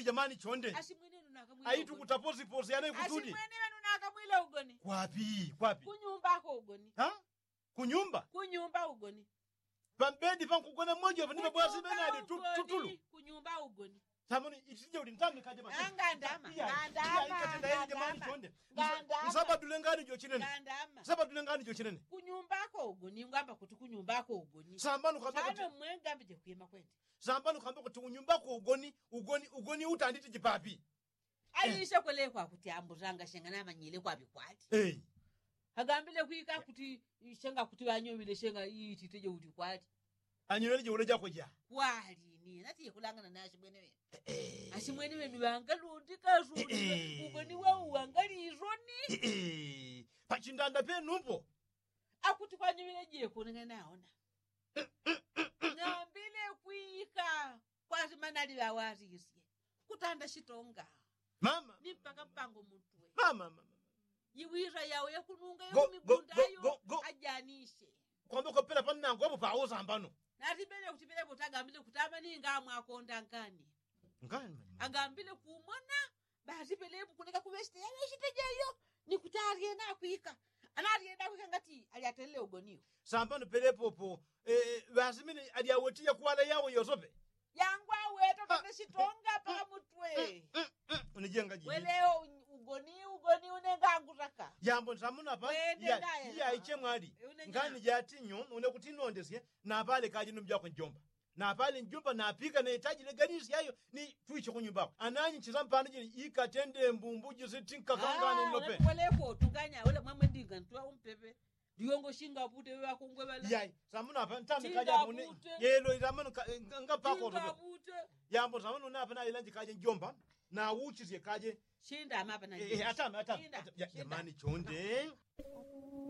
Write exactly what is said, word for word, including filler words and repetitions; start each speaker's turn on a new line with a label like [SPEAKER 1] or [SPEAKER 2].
[SPEAKER 1] jamani chonde.
[SPEAKER 2] Ashimwene nunakamwile.
[SPEAKER 1] Aitu kutapozi pozi yana kutudi.
[SPEAKER 2] Ashimwene nunakamwile ugoni.
[SPEAKER 1] Kwapi? Kwapi?
[SPEAKER 2] Kunyumba ko ugoni.
[SPEAKER 1] Ha? Kunyumba?
[SPEAKER 2] Kunyumba ugoni.
[SPEAKER 1] Pambedi pankugona mmoja nipe bwasi benade tutulu.
[SPEAKER 2] Kunyumba ugoni.
[SPEAKER 1] Samoni itije ulintambe kaje manje.
[SPEAKER 2] Angandama.
[SPEAKER 1] Ngandama. Ikatenda jamani chonde. Msaba dulengani jo chinene.
[SPEAKER 2] Ngandama.
[SPEAKER 1] Msaba dulengani jo chinene.
[SPEAKER 2] Kunyumba ko ugoni ngamba kuti kunyumba ko ugoni.
[SPEAKER 1] Sambano kamba kuti.
[SPEAKER 2] Sano mwenga mbe kuyema kwende.
[SPEAKER 1] Sambano kamba kuti kunyumba ko ugoni ugoni ugoni utanditi jipapi.
[SPEAKER 2] Aisha kwele kwa kuti ambuzanga shengana manyile kwa bikwati.
[SPEAKER 1] Eh.
[SPEAKER 2] Agambile kuika kuti shenga kuti wanyowile shenga iti teje kuti kwati.
[SPEAKER 1] Anyowele je uleja koja.
[SPEAKER 2] Kwali ni nati kulangana na ashimwene we. Ashimwene we niwanga lundi kazuri. Ugoni wa uangali izoni.
[SPEAKER 1] Pachindanda pe numpo.
[SPEAKER 2] Akuti kwanyowile je kunenge naona. Ngambile kuika kwati manali wa warisi. Kutanda shitonga.
[SPEAKER 1] Mama.
[SPEAKER 2] Ni mpaka mpango mutwe.
[SPEAKER 1] Mama mama.
[SPEAKER 2] Yiwira yawe yakununga yo migundayo ajanishe.
[SPEAKER 1] Kwamba kopela panna ngobo pa sambano.
[SPEAKER 2] Natibele kutibele kutagambile kutama ninga mwakonda nkani.
[SPEAKER 1] Nkani.
[SPEAKER 2] Agambile kumona bazipele kunika kuweste yawe shitejeyo ni kutarie na kuika. Anari na kuika ngati aliatele ugoniyo.
[SPEAKER 1] Sambano pele popo eh bazimini aliawotia kwala yawo yosope.
[SPEAKER 2] Yangwa weto tete shitonga pa mutwe.
[SPEAKER 1] Unijenga jiji.
[SPEAKER 2] Weleo ugoni ugoni unenga anguraka.
[SPEAKER 1] Yambo nsamuna pa ya ya iche mwali. Ngani jati nyo une kutinondesye na pale kaji numja kwa njomba. Na pale njomba na pika na itaji leganisi yayo ni tuiche kunyumba. Ananyi chizampana jini ikatende mbumbuji zitinka kangani nope.
[SPEAKER 2] Weleko tuganya wele mama ndinga ntwa umpepe. Diongo shinga bute wewe akongwe bala.
[SPEAKER 1] Yai, samuna pa ntame kaja mune. Yelo iramano nga pako to. Yambo samuna na pa na ilanji kaje njomba na uchizie kaje
[SPEAKER 2] shinda mapa na.
[SPEAKER 1] Eh atama atama. Jamani chonde.